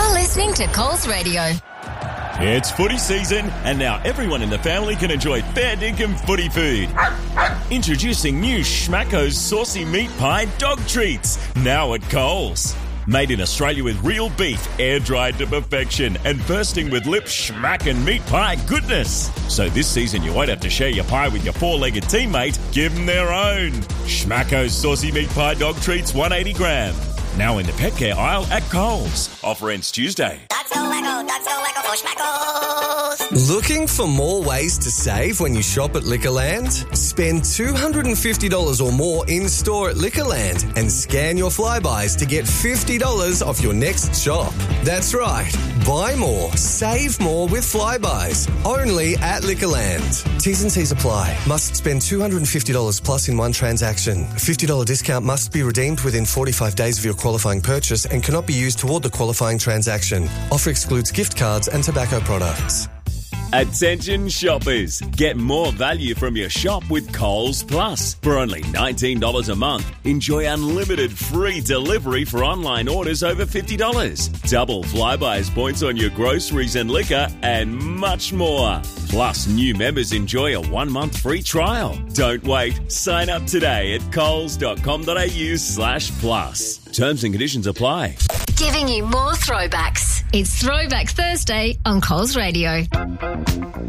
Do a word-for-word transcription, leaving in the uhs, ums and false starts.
You're listening to Coles Radio. It's footy season, and now everyone in the family can enjoy fair dinkum footy food. Introducing new Schmacko's Saucy Meat Pie Dog Treats, now at Coles. Made in Australia with real beef, air-dried to perfection, and bursting with lip schmackin' meat pie goodness. So this season you won't have to share your pie with your four-legged teammate. Give them their own. Schmacko's Saucy Meat Pie Dog Treats, one hundred eighty gram. Now in the pet care aisle at Coles. Offer ends Tuesday. That's so wacko, that's so wacko for Schmackos. Looking for more ways to save when you shop at Liquorland? Spend two hundred fifty dollars or more in-store at Liquorland and scan your Flybuys to get fifty dollars off your next shop. That's right. Buy more, save more with Flybuys. Only at Liquorland. T's and C's apply. Must spend two hundred fifty dollars plus in one transaction. fifty dollars discount must be redeemed within forty-five days of your qualifying purchase and cannot be used toward the qualifying transaction. Offer excludes gift cards and tobacco products. Attention shoppers, get more value from your shop with Coles Plus. For only nineteen dollars a month, enjoy unlimited free delivery for online orders over fifty dollars. Double Flybuys points on your groceries and liquor, and much more. Plus, new members enjoy a one-month free trial. Don't wait. Sign up today at coles.com.au slash plus. Terms and conditions apply. Giving you more throwbacks. It's Throwback Thursday on Coles Radio.